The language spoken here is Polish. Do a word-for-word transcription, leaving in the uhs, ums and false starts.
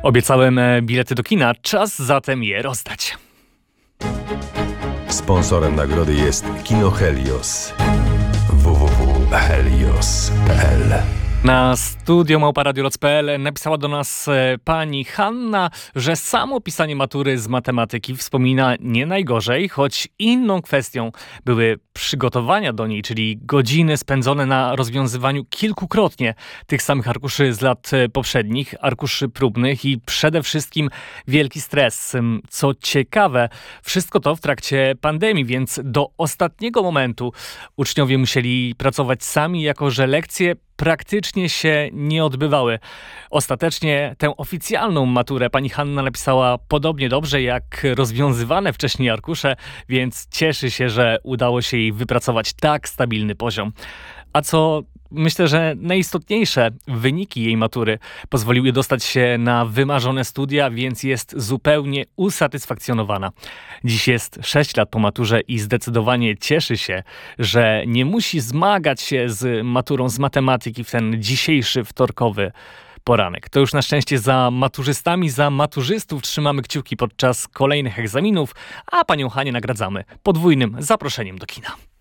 Obiecałem bilety do kina, czas zatem je rozdać. Sponsorem nagrody jest Kino Helios. w w w kropka helios kropka p l. Na studio małpa radio loc kropka p l napisała do nas e, pani Hanna, że samo pisanie matury z matematyki wspomina nie najgorzej, choć inną kwestią były przygotowania do niej, czyli godziny spędzone na rozwiązywaniu kilkukrotnie tych samych arkuszy z lat e, poprzednich, arkuszy próbnych i przede wszystkim wielki stres. Co ciekawe, wszystko to w trakcie pandemii, więc do ostatniego momentu uczniowie musieli pracować sami, jako że lekcje praktycznie się nie odbywały. Ostatecznie tę oficjalną maturę pani Hanna napisała podobnie dobrze jak rozwiązywane wcześniej arkusze, więc cieszy się, że udało się jej wypracować tak stabilny poziom. A co myślę, że najistotniejsze, wyniki jej matury pozwoliły dostać się na wymarzone studia, więc jest zupełnie usatysfakcjonowana. Dziś jest sześć lat po maturze i zdecydowanie cieszy się, że nie musi zmagać się z maturą z matematyki w ten dzisiejszy wtorkowy poranek. To już na szczęście za maturzystami, za maturzystów trzymamy kciuki podczas kolejnych egzaminów, a panią Hanię nagradzamy podwójnym zaproszeniem do kina.